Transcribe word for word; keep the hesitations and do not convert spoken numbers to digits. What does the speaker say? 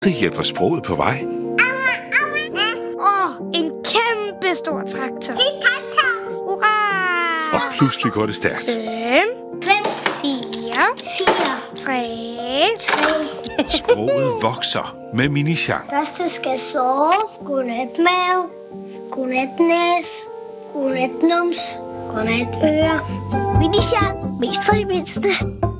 Det hjælper sproget på vej. Åh, oh, en kæmpe stor traktor. Det er traktor. Hurra! Og pludselig går det stærkt. Fem, Fem, fire, fire, tre. tre. Sproget vokser med Mini-Jean. Første skal sove. Godnat mave. Godnat næs. Godnat nums. Godnat øre. Mini-Jean. Mest for de mindste.